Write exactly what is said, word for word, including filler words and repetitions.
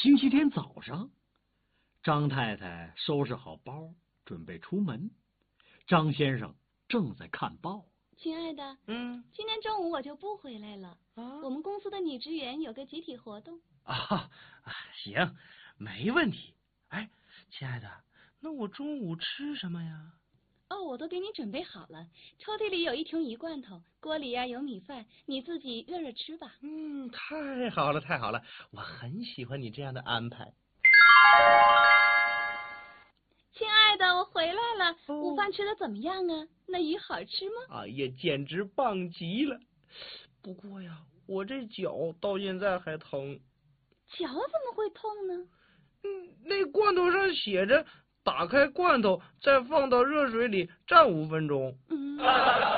星期天早上，张太太收拾好包，准备出门。张先生正在看报。 亲爱的， 嗯， 今天中午我就不回来了。 啊， 我们公司的女职员有个集体活动。 啊，行，没问题。哎，亲爱的，那我中午吃什么呀？ 哦，我都给你准备好了，抽屉里有一瓶鱼罐头，锅里呀有米饭，你自己热热吃吧。 嗯，太好了，太好了，我很喜欢你这样的安排。 亲爱的，我回来了， 哦、 午饭吃的怎么样啊？那鱼好吃吗？ 啊，也简直棒极了。不过呀，我这脚到现在还疼。 脚怎么会痛呢？ 嗯，那罐头上写着，打开罐头，再放到热水里蘸五分钟。 嗯。